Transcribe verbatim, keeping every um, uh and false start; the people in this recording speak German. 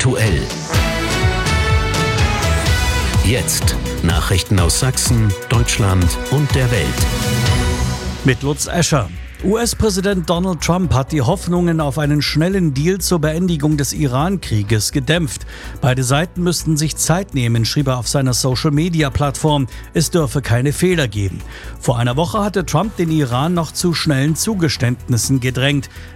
aktuell. Jetzt Nachrichten aus Sachsen, Deutschland und der Welt. Mit Lutz Escher. U S-Präsident Donald Trump hat die Hoffnungen auf einen schnellen Deal zur Beendigung des Iran-Krieges gedämpft. Beide Seiten müssten sich Zeit nehmen, schrieb er auf seiner Social-Media-Plattform. Es dürfe keine Fehler geben. Vor einer Woche hatte Trump den Iran noch zu schnellen Zugeständnissen gedrängt.